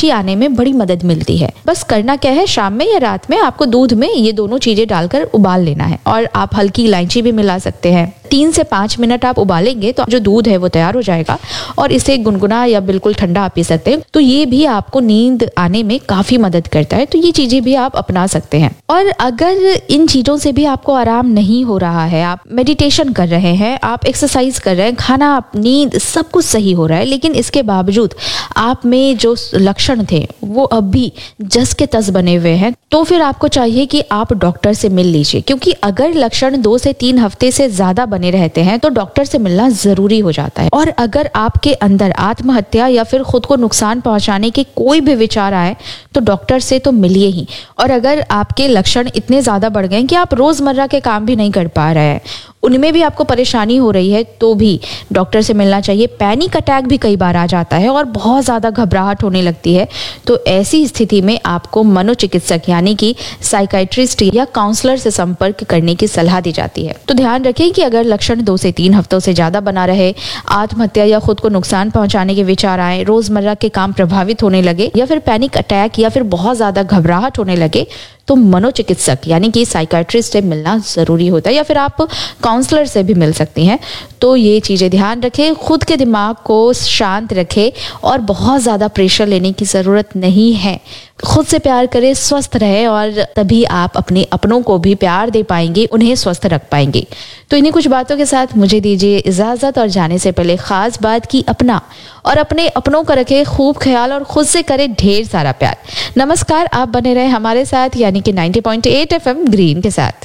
इलायची आने में बड़ी मदद मिलती है। बस करना क्या है, शाम में या रात में आपको दूध में ये दोनों चीजें डालकर उबाल लेना है और आप हल्की इलायची भी मिला सकते हैं। 3 से 5 मिनट आप उबालेंगे तो जो दूध है वो तैयार हो जाएगा और इसे गुनगुना या बिल्कुल ठंडा आप पी सकते हैं। तो ये भी आपको नींद आने में काफी मदद करता है। तो ये चीजें भी आप अपना सकते हैं। और अगर इन चीजों से भी आपको आराम नहीं हो रहा है, आप मेडिटेशन कर रहे हैं, आप एक्सरसाइज कर रहे हैं, खाना, नींद, सब कुछ सही हो रहा है, लेकिन इसके बावजूद आप में जो लक्षण थे वो अब भी जस के तस बने हुए हैं, तो फिर आपको चाहिए कि आप डॉक्टर से मिल लीजिए। क्योंकि अगर लक्षण 2 से 3 हफ्ते से ज्यादा बने रहते हैं तो डॉक्टर से मिलना जरूरी हो जाता है। और अगर आपके अंदर आत्महत्या या फिर खुद को नुकसान पहुंचाने के कोई भी विचार आए तो डॉक्टर से तो मिलिए ही। और अगर आपके लक्षण इतने ज्यादा बढ़ गए कि आप रोजमर्रा के काम भी नहीं कर पा रहे हैं, उनमें भी आपको परेशानी हो रही है, तो भी डॉक्टर से मिलना चाहिए। पैनिक अटैक भी कई बार आ जाता है और बहुत ज़्यादा घबराहट होने लगती है। तो ऐसी स्थिति में आपको मनोचिकित्सक यानी कि साइकाइट्रिस्ट या काउंसलर से संपर्क करने की सलाह दी जाती है। तो ध्यान रखें कि अगर लक्षण 2 से 3 हफ्तों से ज़्यादा बना रहे, आत्महत्या या खुद को नुकसान पहुंचाने के विचार आए, रोजमर्रा के काम प्रभावित होने लगे या फिर पैनिक अटैक या फिर बहुत ज़्यादा घबराहट होने लगे, तो मनोचिकित्सक यानी कि साइकाइट्रिस्ट से मिलना ज़रूरी होता है। या फिर आप काउंसलर से भी मिल सकती हैं। तो ये चीज़ें ध्यान रखें, खुद के दिमाग को शांत रखें और बहुत ज़्यादा प्रेशर लेने की ज़रूरत नहीं है। खुद से प्यार करें, स्वस्थ रहे और तभी आप अपने अपनों को भी प्यार दे पाएंगे, उन्हें स्वस्थ रख पाएंगे। तो इन्हीं कुछ बातों के साथ मुझे दीजिए इजाज़त और जाने से पहले खास बात कि अपना और अपने अपनों का रखें खूब ख्याल और खुद से करें ढेर सारा प्यार। नमस्कार, आप बने रहे हमारे साथ यानी कि 90.8 FM ग्रीन के साथ।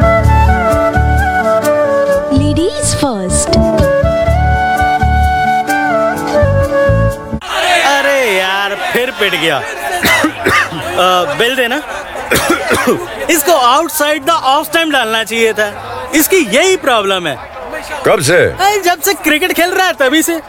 Ladies first. अरे यार फिर पिट गया। बिल देना। इसको आउटसाइड द ऑफ टाइम डालना चाहिए था। इसकी यही प्रॉब्लम है। कब से? जब से क्रिकेट खेल रहा है तभी से।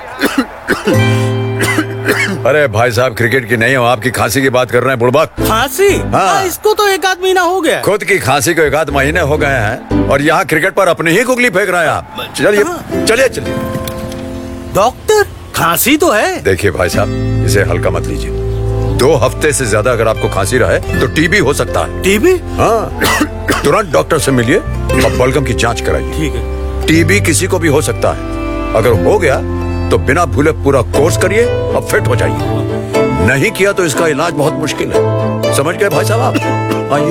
अरे भाई साहब, क्रिकेट की नहीं हो, आपकी खांसी की बात कर रहे हैं बुड़बक। खांसी? हाँ। इसको तो 1 आध महीना हो गया। खुद की खांसी को 1 आध महीने हो गए हैं और यहाँ क्रिकेट पर अपनी ही गुगली फेंक रहे हैं आप। चलिए चलिए चलिए। डॉक्टर, खांसी तो है। देखिए भाई साहब, इसे हल्का मत लीजिए। 2 हफ्ते से ज्यादा अगर आपको खांसी रहे तो टीबी हो सकता है। टीबी? हाँ, तुरंत डॉक्टर से मिलिए और बलगम की जांच कराइए। ठीक है। टीबी किसी को भी हो सकता है। अगर हो गया तो बिना भूले पूरा कोर्स करिए और फिट हो जाइए। नहीं किया तो इसका इलाज बहुत मुश्किल है। समझ गए भाई साहब आप? आइए।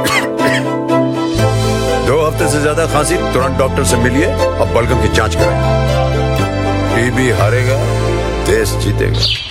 2 हफ्ते से ज्यादा खांसी, तुरंत डॉक्टर से मिलिए और बलगम की जांच कराइए। टीबी हारेगा, देश जीतेगा।